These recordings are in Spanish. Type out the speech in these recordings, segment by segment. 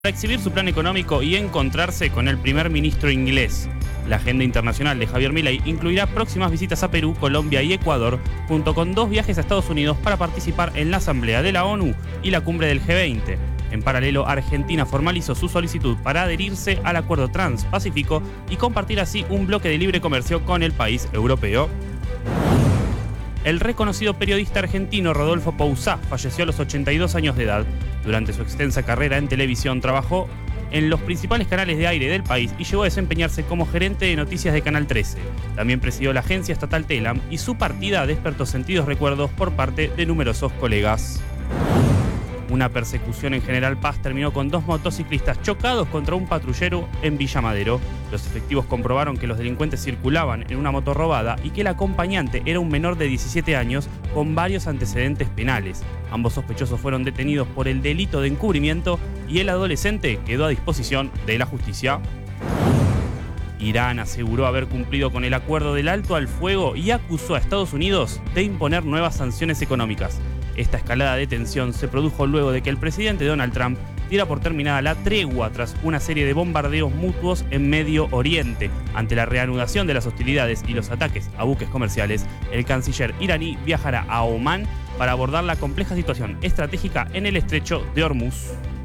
para exhibir su plan económico y encontrarse con el primer ministro inglés. La agenda internacional de Javier Milei incluirá próximas visitas a Perú, Colombia y Ecuador, junto con 2 viajes a Estados Unidos para participar en la Asamblea de la ONU y la cumbre del G20. En paralelo, Argentina formalizó su solicitud para adherirse al Acuerdo Transpacífico y compartir así un bloque de libre comercio con el país europeo. El reconocido periodista argentino Rodolfo Pousá falleció a los 82 años de edad. Durante su extensa carrera en televisión trabajó en los principales canales de aire del país y llegó a desempeñarse como gerente de noticias de Canal 13. También presidió la agencia estatal Telam y su partida despertó sentidos recuerdos por parte de numerosos colegas. Una persecución en General Paz terminó con 2 motociclistas chocados contra un patrullero en Villa Madero. Los efectivos comprobaron que los delincuentes circulaban en una moto robada y que el acompañante era un menor de 17 años con varios antecedentes penales. Ambos sospechosos fueron detenidos por el delito de encubrimiento y el adolescente quedó a disposición de la justicia. Irán aseguró haber cumplido con el acuerdo del alto al fuego y acusó a Estados Unidos de imponer nuevas sanciones económicas. Esta escalada de tensión se produjo luego de que el presidente Donald Trump diera por terminada la tregua tras una serie de bombardeos mutuos en Medio Oriente. Ante la reanudación de las hostilidades y los ataques a buques comerciales, el canciller iraní viajará a Omán para abordar la compleja situación estratégica en el estrecho de Hormuz.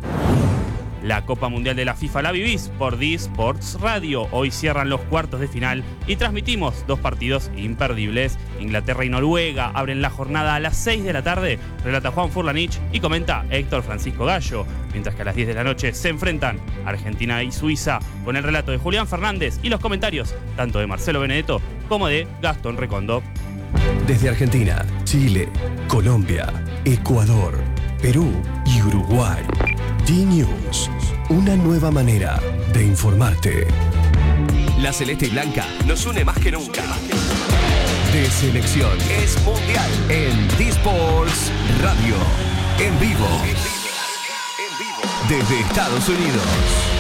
La Copa Mundial de la FIFA la vivís por D-Sports Radio. Hoy cierran los cuartos de final y transmitimos 2 partidos imperdibles. Inglaterra y Noruega abren la jornada a las 6 de la tarde. Relata Juan Furlanich y comenta Héctor Francisco Gallo. Mientras que a las 10 de la noche se enfrentan Argentina y Suiza con el relato de Julián Fernández y los comentarios tanto de Marcelo Benedetto como de Gastón Recondo. Desde Argentina, Chile, Colombia, Ecuador, Perú y Uruguay. D-News, una nueva manera de informarte. La celeste y blanca nos une más que nunca. De selección Es mundial en D-Sports Radio. En vivo. desde Estados Unidos.